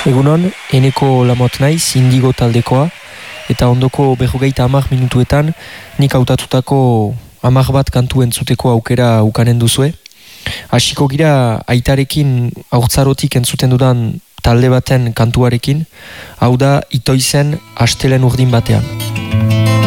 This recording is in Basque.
Egunon, Eneko Lamot naiz, Indigo taldekoa, eta ondoko 50 minutuetan nik hautatutako 10 bat kantu entzuteko aukera ukanen duzue. Hasiko gira aitarekin haurtzarotik entzuten dudan talde baten kantuarekin, hau da Itoizen astelen urdin batean.